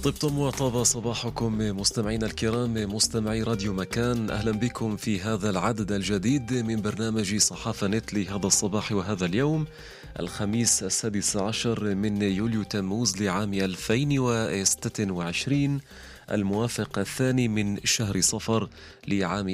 طبتم وطاب صباحكم مستمعينا الكرام، مستمعي راديو مكان. أهلا بكم في هذا العدد الجديد من برنامج صحافة نت لهذا الصباح وهذا اليوم، الخميس 16 من يوليو تموز لعام 2026، الموافق الثاني من شهر صفر لعام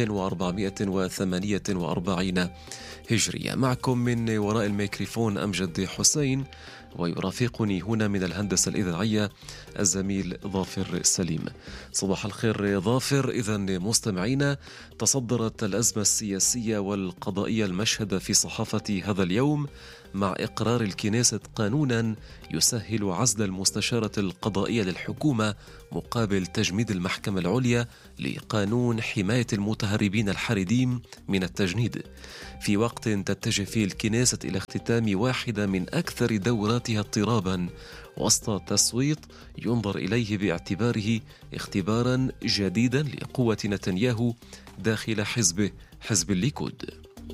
1448 هجرية. معكم من وراء الميكروفون أمجد حسين، ويرافقني هنا من الهندسة الإذاعية الزميل ظافر سليم. صباح الخير ظافر. إذن مستمعينا، تصدرت الأزمة السياسية والقضائية المشهد في صحافة هذا اليوم مع إقرار الكنيسة قانونا يسهل عزل المستشارة القضائية للحكومة مقابل تجميد المحكمة العليا لقانون حماية المتهربين الحريدين من التجنيد، في وقت تتجه فيه الكنيسة إلى اختتام واحدة من أكثر دوراتها اضطرابا وسط تصويت ينظر إليه باعتباره اختبارا جديدا لقوة نتنياهو داخل حزب الليكود.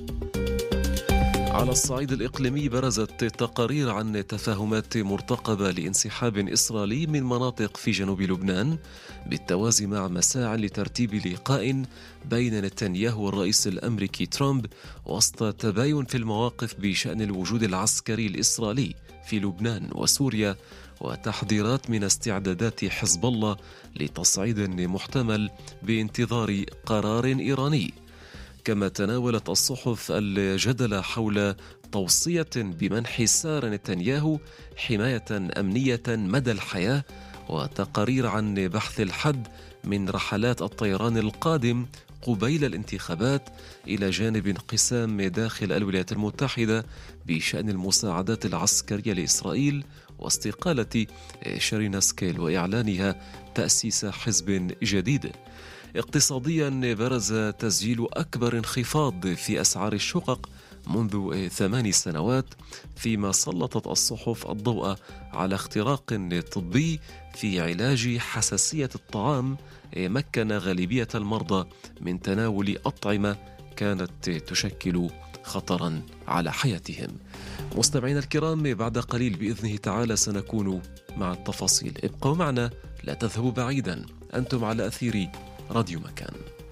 على الصعيد الإقليمي، برزت تقارير عن تفاهمات مرتقبة لانسحاب إسرائيلي من مناطق في جنوب لبنان، بالتوازي مع مساع لترتيب لقاء بين نتنياهو والرئيس الأمريكي ترامب وسط تباين في المواقف بشأن الوجود العسكري الإسرائيلي في لبنان وسوريا، وتحذيرات من استعدادات حزب الله لتصعيد محتمل بانتظار قرار إيراني. كما تناولت الصحف الجدل حول توصية بمنح سارة نتنياهو حماية أمنية مدى الحياة، وتقارير عن بحث الحد من رحلات الطيران القادم قبيل الانتخابات، إلى جانب انقسام داخل الولايات المتحدة بشأن المساعدات العسكرية لإسرائيل واستقالة شيرين سكيل وإعلانها تأسيس حزب جديد. اقتصاديا، برز تسجيل أكبر انخفاض في أسعار الشقق منذ 8 سنوات، فيما سلطت الصحف الضوء على اختراق طبي في علاج حساسية الطعام مكن غالبية المرضى من تناول أطعمة كانت تشكل خطرا على حياتهم. مستمعينا الكرام، بعد قليل بإذنه تعالى سنكون مع التفاصيل. ابقوا معنا، لا تذهبوا بعيدا، أنتم على أثير راديو مكان.